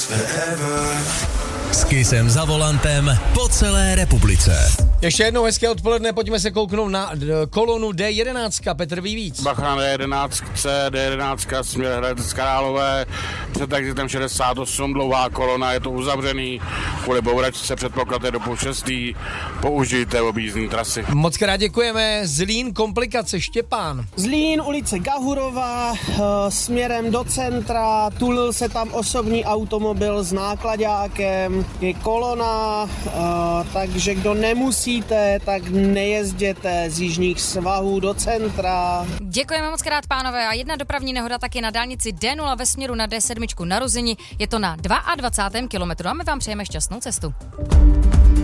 S Kissem za volantem po celé republice. Ještě jednou hezké odpoledne, pojďme se kouknout na kolonu D11. Petr ví víc. Bacha na D11 směr Hradec Králové, před exitem 68, dlouhá kolona, je to uzavřený, kvůli bouračce předpoklad je do 5:30, použijte objízdní trasy. Moc krát děkujeme. Zlín, komplikace, Štěpán. Zlín, ulice Gahurova, směrem do centra, tulil se tam osobní automobil s náklaďákem, je kolona, takže kdo nemusíte, tak nejezděte z jižních svahů do centra. Děkujeme moc krát, pánové. A jedna dopravní nehoda taky na dálnici D0 ve směru na D7 na Rozini. Je to na 22. kilometru a my vám přejeme šťastnou cestu.